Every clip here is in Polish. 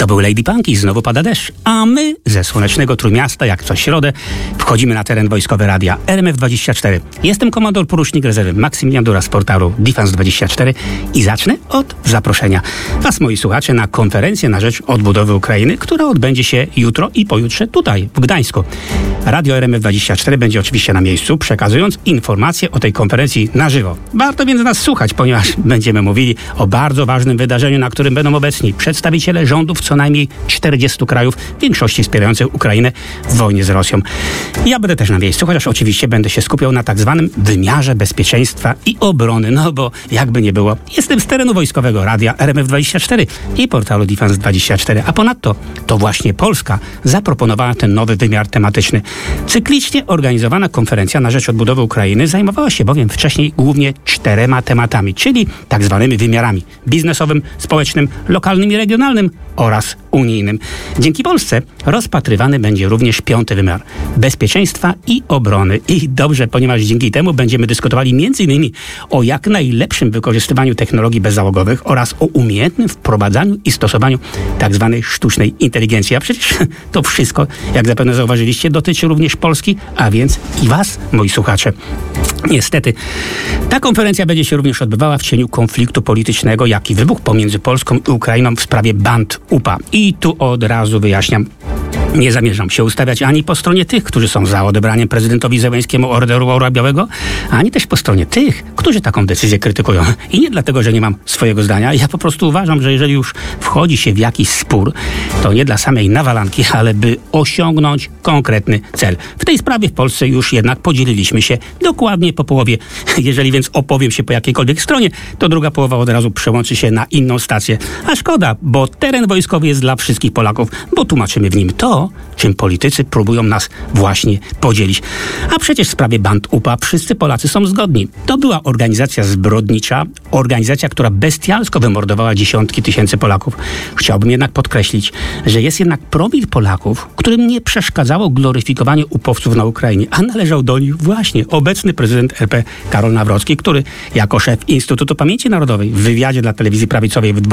To był Lady Punk i znowu pada deszcz. A my ze słonecznego Trójmiasta, jak co środę, wchodzimy na teren wojskowy radia RMF24. Jestem komandor porucznik rezerwy Maksymilian Dura z portalu Defense24 i zacznę od zaproszenia was, moi słuchacze, na konferencję na rzecz odbudowy Ukrainy, która odbędzie się jutro i pojutrze tutaj, w Gdańsku. Radio RMF24 będzie oczywiście na miejscu, przekazując informacje o tej konferencji na żywo. Warto więc nas słuchać, ponieważ będziemy mówili o bardzo ważnym wydarzeniu, na którym będą obecni przedstawiciele rządów co najmniej 40 krajów, w większości wspierających Ukrainę w wojnie z Rosją. Ja będę też na miejscu, chociaż oczywiście będę się skupiał na tak zwanym wymiarze bezpieczeństwa i obrony, no bo jakby nie było, jestem z terenu wojskowego radia RMF24 i portalu Defense24, a ponadto to właśnie Polska zaproponowała ten nowy wymiar tematyczny. Cyklicznie organizowana konferencja na rzecz odbudowy Ukrainy zajmowała się bowiem wcześniej głównie 4 tematami, czyli tak zwanymi wymiarami biznesowym, społecznym, lokalnym i regionalnym oraz unijnym. Dzięki Polsce rozpatrywany będzie również 5. wymiar bezpieczeństwa i obrony. I dobrze, ponieważ dzięki temu będziemy dyskutowali m.in. o jak najlepszym wykorzystywaniu technologii bezzałogowych oraz o umiejętnym wprowadzaniu i stosowaniu tak zwanej sztucznej inteligencji. A przecież to wszystko, jak zapewne zauważyliście, dotyczy również Polski, a więc i was, moi słuchacze. Niestety, ta konferencja będzie się również odbywała w cieniu konfliktu politycznego, jaki wybuchł pomiędzy Polską i Ukrainą w sprawie band UPA. I tu od razu wyjaśniam, nie zamierzam się ustawiać ani po stronie tych, którzy są za odebraniem prezydentowi Zełenskiemu Orderu Orła Białego, ani też po stronie tych, którzy taką decyzję krytykują. I nie dlatego, że nie mam swojego zdania. Ja po prostu uważam, że jeżeli już wchodzi się w jakiś spór, to nie dla samej nawalanki, ale by osiągnąć konkretny cel. W tej sprawie w Polsce już jednak podzieliliśmy się dokładnie po połowie. Jeżeli więc opowiem się po jakiejkolwiek stronie, to druga połowa od razu przełączy się na inną stację. A szkoda, bo teren wojskowy jest dla wszystkich Polaków, bo tłumaczymy w nim to, czym politycy próbują nas właśnie podzielić. A przecież w sprawie band UPA wszyscy Polacy są zgodni. To była organizacja zbrodnicza, organizacja, która bestialsko wymordowała dziesiątki tysięcy Polaków. Chciałbym jednak podkreślić, że jest jednak promil Polaków, którym nie przeszkadzało gloryfikowanie upowców na Ukrainie, a należał do nich właśnie obecny prezydent RP Karol Nawrocki, który jako szef Instytutu Pamięci Narodowej w wywiadzie dla telewizji prawicowej w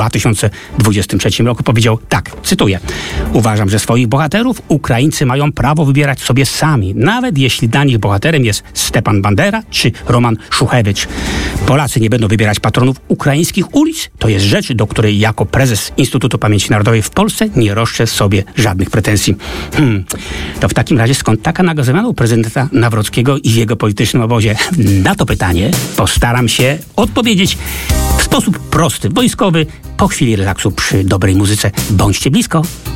2023 roku powiedział tak, cytuję: uważam, że swoich bohaterów Ukraińcy mają prawo wybierać sobie sami, nawet jeśli dla nich bohaterem jest Stepan Bandera czy Roman Szuchewicz. Polacy nie będą wybierać patronów ukraińskich ulic. To jest rzecz, do której jako prezes Instytutu Pamięci Narodowej w Polsce nie roszczę sobie żadnych pretensji. To w takim razie skąd taka naga zmiana u prezydenta Nawrockiego i w jego politycznym obozie? Na to pytanie postaram się odpowiedzieć w sposób prosty, wojskowy, po chwili relaksu przy dobrej muzyce. Bądźcie blisko.